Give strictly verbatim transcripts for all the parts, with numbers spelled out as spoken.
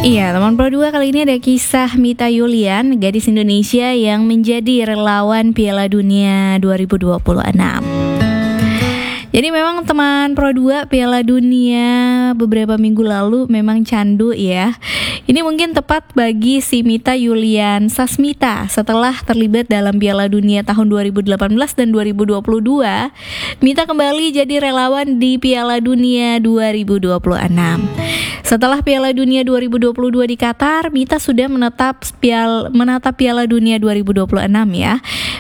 Iya, teman Pro dua, kali ini ada kisah Mita Yulian, gadis Indonesia yang menjadi relawan Piala Dunia dua ribu dua puluh enam. Jadi memang teman Pro dua, Piala Dunia beberapa minggu lalu memang candu ya. Ini mungkin tepat bagi si Mita Yulian Sasmita setelah terlibat dalam Piala Dunia tahun dua ribu delapan belas dan dua ribu dua puluh dua. Mita kembali jadi relawan di Piala Dunia dua ribu dua puluh enam. Setelah Piala Dunia dua ribu dua puluh dua di Qatar, Mita sudah menetap pial, menatap Piala Dunia dua ribu dua puluh enam ya.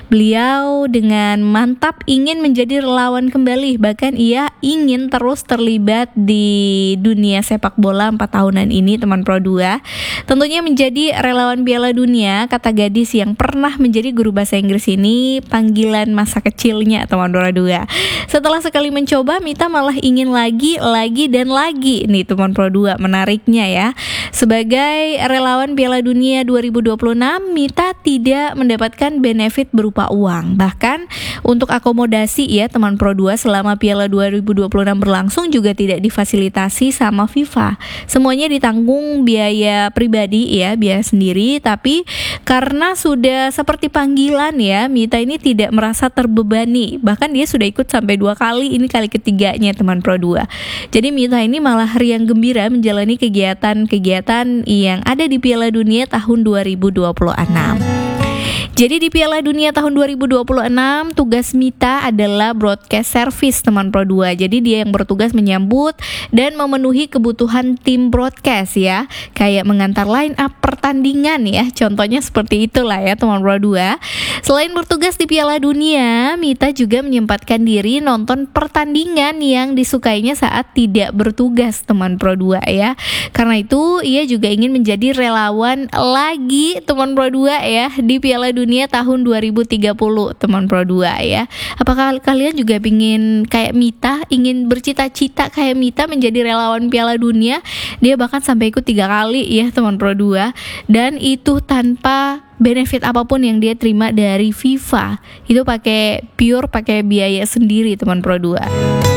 Beliau dengan mantap ingin menjadi relawan kembali, bahkan ia ingin terus terlibat di dunia sepak bola empat tahunan ini teman Pro dua. Tentunya menjadi relawan Piala Dunia, kata gadis yang pernah menjadi guru bahasa Inggris ini, panggilan masa kecilnya teman Pro dua. Setelah sekali mencoba, Mita malah ingin lagi, lagi dan lagi nih teman Pro dua. Menariknya ya, sebagai relawan Piala Dunia dua ribu dua puluh enam, Mita tidak mendapatkan benefit berupa uang. Bahkan untuk akomodasi ya teman Pro dua selama Piala dua ribu dua puluh enam berlangsung juga tidak difasilitasi sama FIFA. Semuanya ditanggung biaya pribadi ya, biaya sendiri. Tapi karena sudah seperti panggilan ya, Mita ini tidak merasa terbebani. Bahkan dia sudah ikut sampai dua kali, ini kali ketiganya teman Pro dua. Jadi Mita ini malah riang gembira menjalani kegiatan-kegiatan yang ada di Piala Dunia tahun dua ribu dua puluh enam. Jadi di Piala Dunia tahun dua ribu dua puluh enam, tugas Mita adalah broadcast service teman Pro dua. Jadi dia yang bertugas menyambut dan memenuhi kebutuhan tim broadcast ya, kayak mengantar line up pertandingan ya. Contohnya seperti itulah ya teman Pro dua. Selain bertugas di Piala Dunia, Mita juga menyempatkan diri nonton pertandingan yang disukainya saat tidak bertugas teman Pro dua ya. Karena itu ia juga ingin menjadi relawan lagi teman Pro dua ya di Piala Dunia Dunia tahun dua ribu tiga puluh teman Pro dua ya. Apakah kalian juga ingin kayak Mita, ingin bercita-cita kayak Mita menjadi relawan Piala Dunia? Dia bahkan sampai ikut tiga kali ya teman Pro dua, dan itu tanpa benefit apapun yang dia terima dari FIFA. Itu pakai pure pakai biaya sendiri teman Pro dua.